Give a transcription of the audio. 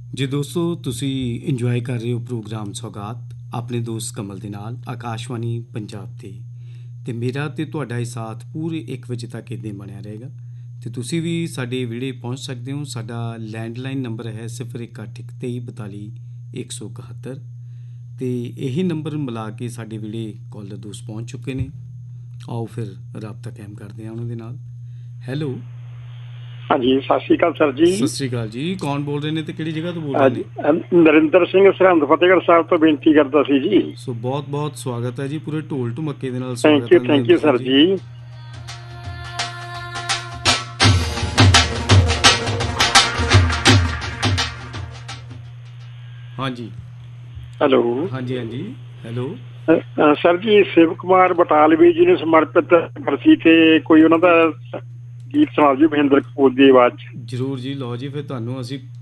ਜੀ ਦੋਸਤੋ, ਤੁਸੀਂ ਇੰਜੋਏ ਕਰ ਰਹੇ ਹੋ ਪ੍ਰੋਗਰਾਮ ਸੌਗਾਤ ਆਪਣੇ ਦੋਸਤ ਕਮਲ ਦੇ ਨਾਲ ਆਕਾਸ਼ਵਾਣੀ ਪੰਜਾਬ 'ਤੇ। ਅਤੇ ਮੇਰਾ ਅਤੇ ਤੁਹਾਡਾ ਇਹ ਸਾਥ ਪੂਰੇ 1 ਵਜੇ ਤੱਕ ਇੱਦਾਂ ਹੀ ਬਣਿਆ ਰਹੇਗਾ। ਅਤੇ ਤੁਸੀਂ ਵੀ ਸਾਡੇ ਵਿਹੜੇ ਪਹੁੰਚ ਸਕਦੇ ਹੋ। ਸਾਡਾ ਲੈਂਡਲਾਈਨ ਨੰਬਰ ਹੈ 0181234171 ਅਤੇ ਇਹੀ ਨੰਬਰ ਮਿਲਾ ਕੇ ਸਾਡੇ ਵਿਹੜੇ ਕਾਲਰ ਦੋਸਤ ਪਹੁੰਚ ਚੁੱਕੇ ਨੇ। ਆਓ ਫਿਰ ਰਾਬਤਾ ਕਾਇਮ ਕਰਦੇ ਹਾਂ ਉਹਨਾਂ ਦੇ ਨਾਲ। ਹੈਲੋ, ਹਾਂਜੀ, ਸਤਿ ਸ਼੍ਰੀ ਅਕਾਲ ਸਰ ਜੀ। ਸਤਿ ਸ਼੍ਰੀ ਅਕਾਲ ਜੀ। ਕੌਣ ਬੋਲ ਰਹੇ ਨੇ ਤੇ ਕਿਹੜੀ ਜਗ੍ਹਾ ਤੋਂ ਬੋਲ ਰਹੇ ਨੇ? ਨਰਿੰਦਰ ਸਿੰਘ ਸਰਹੰਦ ਫਤਿਹਗੜ੍ਹ ਸਾਹਿਬ ਤੋਂ ਬੇਨਤੀ ਕਰਦਾ ਸੀ ਜੀ। ਸੋ ਬਹੁਤ ਬਹੁਤ ਸਵਾਗਤ ਹੈ ਜੀ। ਪੂਰੇ ਢੋਲ ਢਮੱਕੇ ਦੇ ਨਾਲ ਥੈਂਕ ਸਵਾਗਤ ਹੈ ਯੂ ਨਰਿੰਦਰ ਸਿੰਘ ਸਰ ਜੀ। ਹਾਂਜੀ ਹੈਲੋ। ਹਾਂਜੀ ਹਾਂਜੀ ਹੈਲੋ। ਸਰ ਜੀ, ਸ਼ਿਵ ਕੁਮਾਰ ਬਟਾਲਵੀ ਜੀ ਨੂੰ ਸਮਰਪਿਤ ਬਰਸੀ ਤੇ ਕੋਈ ਉਹਨਾਂ ਦਾ ਗੀਤ ਸੁਣਾ ਦਿਓ ਮਹਿੰਦਰ ਕਪੂਰ ਦੀ ਆਵਾਜ਼ 'ਚ। ਜ਼ਰੂਰ ਜੀ। ਲਓ ਜੀ, ਫਿਰ ਤੁਹਾਨੂੰ ਅਸੀਂ